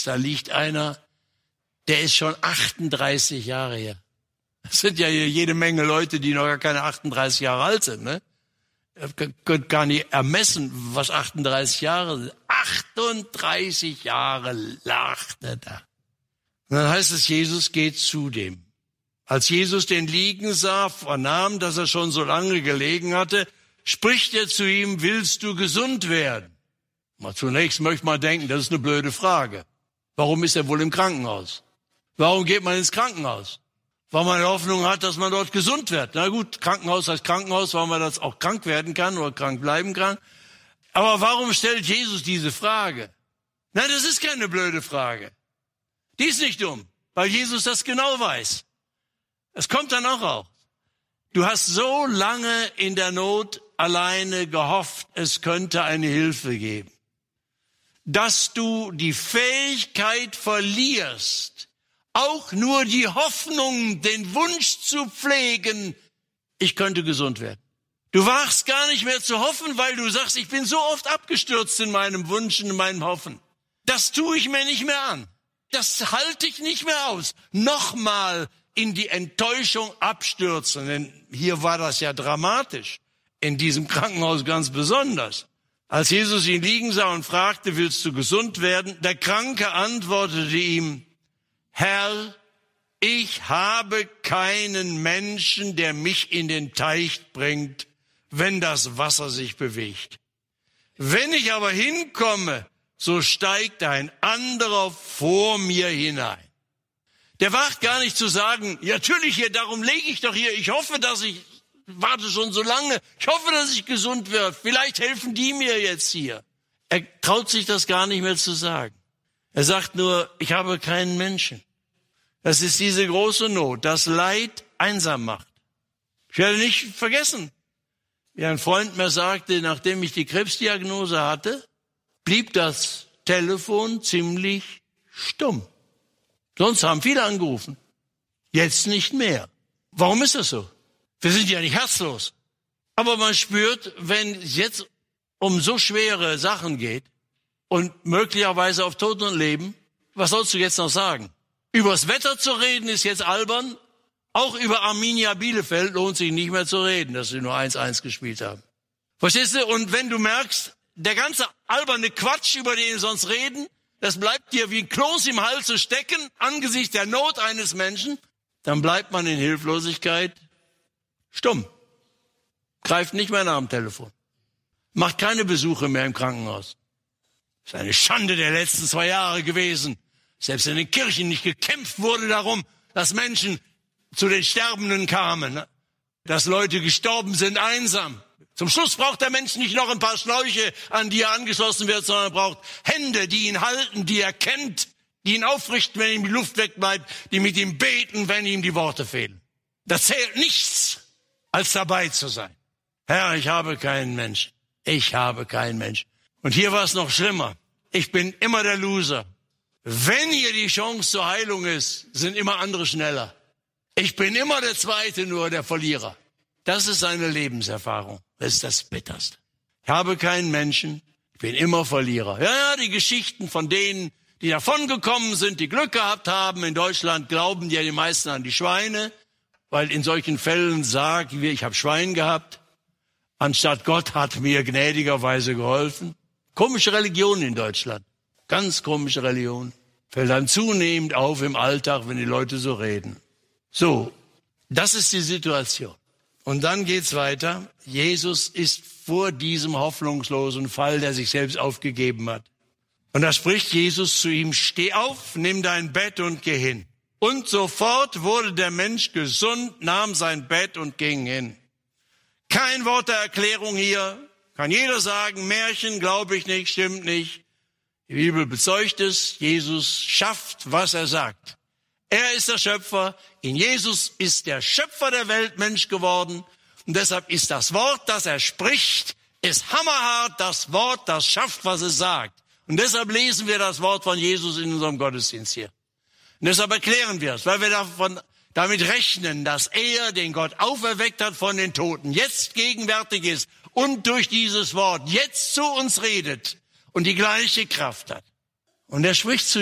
rechts, da liegt einer, der ist schon 38 Jahre her. Das sind ja hier jede Menge Leute, die noch gar keine 38 Jahre alt sind, ne? Ihr könnt gar nicht ermessen, was 38 Jahre sind. 38 Jahre lag er da. Und dann heißt es, Jesus geht zu dem. Als Jesus den liegen sah, vernahm, dass er schon so lange gelegen hatte, spricht er zu ihm, willst du gesund werden? Mal zunächst möchte man denken, das ist eine blöde Frage. Warum ist er wohl im Krankenhaus? Warum geht man ins Krankenhaus? Weil man die Hoffnung hat, dass man dort gesund wird. Na gut, Krankenhaus heißt Krankenhaus, weil man das auch krank werden kann oder krank bleiben kann. Aber warum stellt Jesus diese Frage? Nein, das ist keine blöde Frage. Die ist nicht dumm, weil Jesus das genau weiß. Es kommt dann auch raus. Du hast so lange in der Not alleine gehofft, es könnte eine Hilfe geben, dass du die Fähigkeit verlierst, auch nur die Hoffnung, den Wunsch zu pflegen, ich könnte gesund werden. Du wagst gar nicht mehr zu hoffen, weil du sagst, ich bin so oft abgestürzt in meinem Wunsch und in meinem Hoffen. Das tue ich mir nicht mehr an. Das halte ich nicht mehr aus. Nochmal in die Enttäuschung abstürzen. Denn hier war das ja dramatisch. In diesem Krankenhaus ganz besonders. Als Jesus ihn liegen sah und fragte, willst du gesund werden? Der Kranke antwortete ihm, Herr, ich habe keinen Menschen, der mich in den Teich bringt, wenn das Wasser sich bewegt. Wenn ich aber hinkomme, so steigt ein anderer vor mir hinein. Der wagt gar nicht zu sagen, ja, natürlich hier, darum lege ich doch hier, ich hoffe, warte schon so lange, ich hoffe, dass ich gesund werde, vielleicht helfen die mir jetzt hier. Er traut sich das gar nicht mehr zu sagen. Er sagt nur, ich habe keinen Menschen. Das ist diese große Not, das Leid einsam macht. Ich werde nicht vergessen, wie ein Freund mir sagte, nachdem ich die Krebsdiagnose hatte, blieb das Telefon ziemlich stumm. Sonst haben viele angerufen. Jetzt nicht mehr. Warum ist das so? Wir sind ja nicht herzlos. Aber man spürt, wenn es jetzt um so schwere Sachen geht und möglicherweise auf Tod und Leben, was sollst du jetzt noch sagen? Übers Wetter zu reden ist jetzt albern. Auch über Arminia Bielefeld lohnt sich nicht mehr zu reden, dass sie nur 1-1 gespielt haben. Verstehst du? Und wenn du merkst, der ganze alberne Quatsch, über den wir sonst reden, das bleibt dir wie ein Kloß im Halse stecken angesichts der Not eines Menschen, dann bleibt man in Hilflosigkeit stumm. Greift nicht mehr nach dem Telefon. Macht keine Besuche mehr im Krankenhaus. Das ist eine Schande der letzten 2 Jahre gewesen. Selbst in den Kirchen nicht gekämpft wurde darum, dass Menschen zu den Sterbenden kamen, dass Leute gestorben sind einsam. Zum Schluss braucht der Mensch nicht noch ein paar Schläuche, an die er angeschlossen wird, sondern er braucht Hände, die ihn halten, die er kennt, die ihn aufrichten, wenn ihm die Luft wegbleibt, die mit ihm beten, wenn ihm die Worte fehlen. Das zählt nichts, als dabei zu sein. Herr, ich habe keinen Menschen. Ich habe keinen Menschen. Und hier war es noch schlimmer. Ich bin immer der Loser. Wenn hier die Chance zur Heilung ist, sind immer andere schneller. Ich bin immer der Zweite, nur der Verlierer. Das ist seine Lebenserfahrung. Das ist das Bitterste. Ich habe keinen Menschen, ich bin immer Verlierer. Ja, die Geschichten von denen, die davongekommen sind, die Glück gehabt haben. In Deutschland glauben ja die meisten an die Schweine, weil in solchen Fällen sagen wir, ich habe Schwein gehabt, anstatt Gott hat mir gnädigerweise geholfen. Komische Religion in Deutschland. Ganz komische Religion. Fällt einem zunehmend auf im Alltag, wenn die Leute so reden. So, das ist die Situation. Und dann geht's weiter. Jesus ist vor diesem hoffnungslosen Fall, der sich selbst aufgegeben hat. Und da spricht Jesus zu ihm, steh auf, nimm dein Bett und geh hin. Und sofort wurde der Mensch gesund, nahm sein Bett und ging hin. Kein Wort der Erklärung hier. Kann jeder sagen, Märchen, glaube ich nicht, stimmt nicht. Die Bibel bezeugt es, Jesus schafft, was er sagt. Er ist der Schöpfer. In Jesus ist der Schöpfer der Welt Mensch geworden. Und deshalb ist das Wort, das er spricht, ist hammerhart. Das Wort, das schafft, was es sagt. Und deshalb lesen wir das Wort von Jesus in unserem Gottesdienst hier. Und deshalb erklären wir es, weil wir damit rechnen, dass er, den Gott auferweckt hat von den Toten, jetzt gegenwärtig ist und durch dieses Wort jetzt zu uns redet und die gleiche Kraft hat. Und er spricht zu